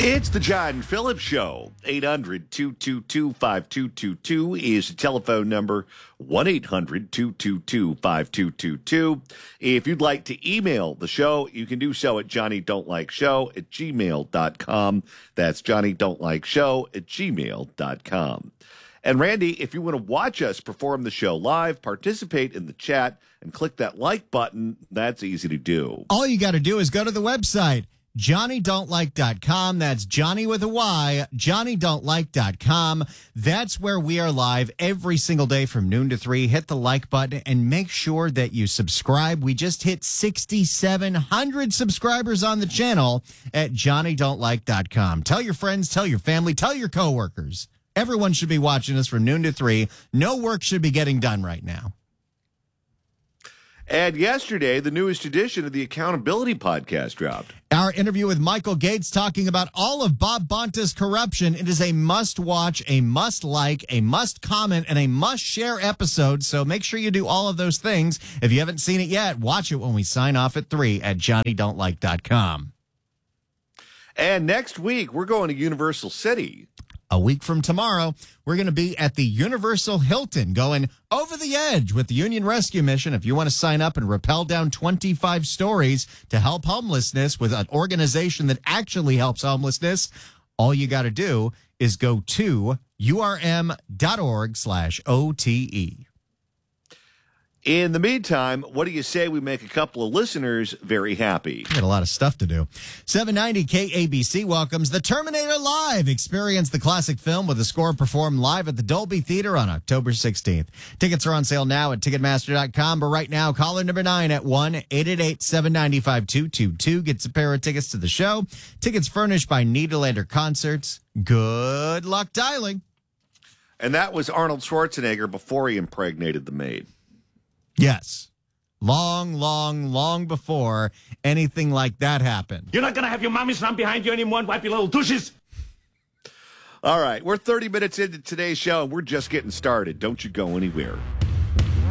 It's the John Phillips Show. 800-222-5222 is the telephone number. 1-800-222-5222. If you'd like to email the show, you can do so at johnnydon'tlikeshow@gmail.com. That's johnnydon'tlikeshow@gmail.com. And Randy, if you want to watch us perform the show live, participate in the chat, and click that like button, that's easy to do. All you got to do is go to the website, JohnnyDon'tLike.com. That's Johnny with a Y, JohnnyDon'tLike.com. That's where we are live every single day from noon to 3. Hit the like button and make sure that you subscribe. We just hit 6,700 subscribers on the channel at JohnnyDon'tLike.com. Tell your friends, tell your family, tell your coworkers. Everyone should be watching us from noon to 3. No work should be getting done right now. And yesterday, the newest edition of the Accountability Podcast dropped. Our interview with Michael Gates talking about all of Bob Bonta's corruption. It is a must-watch, a must-like, a must-comment, and a must-share episode, so make sure you do all of those things. If you haven't seen it yet, watch it when we sign off at 3 at JohnnyDon'tLike.com. And next week, we're going to Universal City. A week from tomorrow, we're going to be at the Universal Hilton going over the edge with the Union Rescue Mission. If you want to sign up and rappel down 25 stories to help homelessness with an organization that actually helps homelessness, all you got to do is go to urm.org/OTE. In the meantime, what do you say we make a couple of listeners very happy? We got a lot of stuff to do. 790 KABC welcomes The Terminator Live. Experience the classic film with a score performed live at the Dolby Theater on October 16th. Tickets are on sale now at Ticketmaster.com, but right now, caller number 9 at 1-888-795-222 gets a pair of tickets to the show. Tickets furnished by Nederlander Concerts. Good luck dialing. And that was Arnold Schwarzenegger before he impregnated the maid. Yes. Long before anything like that happened. You're not going to have your mommies run behind you anymore and wipe your little douches? All right, we're 30 minutes into today's show, and we're just getting started. Don't you go anywhere.